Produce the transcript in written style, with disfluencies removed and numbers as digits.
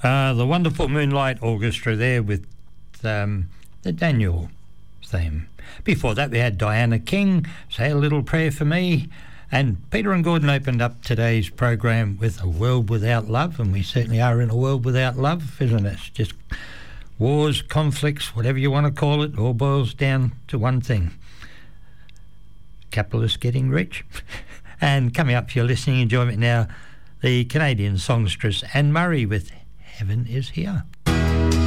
The Wonderful Moonlight Orchestra there with the Daniel theme. Before that we had Diana King, Say a Little Prayer for Me, and Peter and Gordon opened up today's program with A World Without Love, and we certainly are in a world without love, isn't it? It's just wars, conflicts, whatever you want to call it, all boils down to one thing: capitalists getting rich. And coming up for your listening enjoyment now, the Canadian songstress Anne Murray with Heaven Is Here.